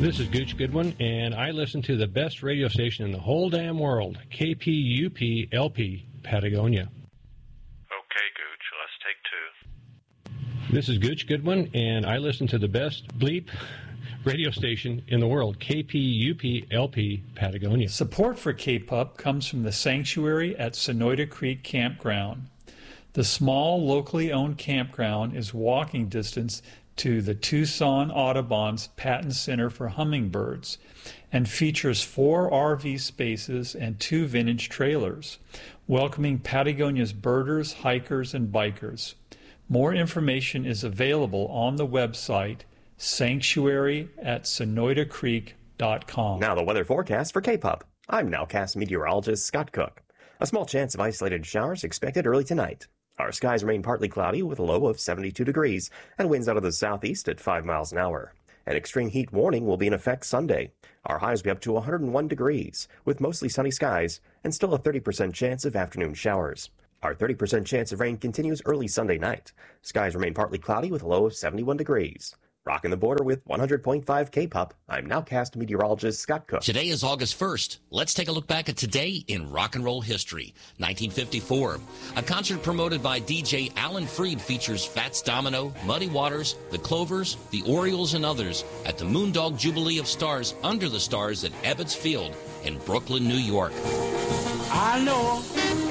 This is Gooch Goodwin, and I listen to the best radio station in the whole damn world, KPUP-LP, Patagonia. Okay, Gooch, let's take two. This is Gooch Goodwin, and I listen to the best bleep radio station in the world, KPUP-LP, Patagonia. Support for KPUP comes from the Sanctuary at Sonoyta Creek Campground. The small, locally owned campground is walking distance to the Tucson Audubon's Patton Center for Hummingbirds and features 4 RV spaces and 2 vintage trailers, welcoming Patagonia's birders, hikers, and bikers. More information is available on the website sanctuaryatsonoytacreek.com. Now the weather forecast for KPUP. I'm Nowcast meteorologist Scott Cook. A small chance of isolated showers expected early tonight. Our skies remain partly cloudy with a low of 72 degrees and winds out of the southeast at 5 miles an hour. An extreme heat warning will be in effect Sunday. Our highs will be up to 101 degrees with mostly sunny skies and still a 30% chance of afternoon showers. Our 30% chance of rain continues early Sunday night. Skies remain partly cloudy with a low of 71 degrees. Rocking the border with 100.5 KPUP, I'm Nowcast meteorologist Scott Cook. Today is August 1st. Let's take a look back at today in rock and roll history. 1954. A concert promoted by DJ Alan Freed features Fats Domino, Muddy Waters, The Clovers, The Orioles, and others at the Moondog Jubilee of Stars Under the Stars at Ebbets Field in Brooklyn, New York. I know